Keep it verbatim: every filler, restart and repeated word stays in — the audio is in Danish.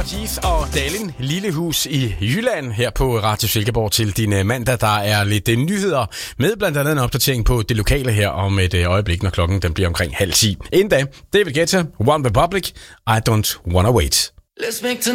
Teeth og Dalin Lillehus i Jylland her på Radio Silkeborg til din mandag. Der er lidt nyheder med blandt andet en opdatering på det lokale her om et øjeblik, når klokken den bliver omkring halv ti. Inden da, David Guetta, One Republic, I Don't Wanna Wait. Let's make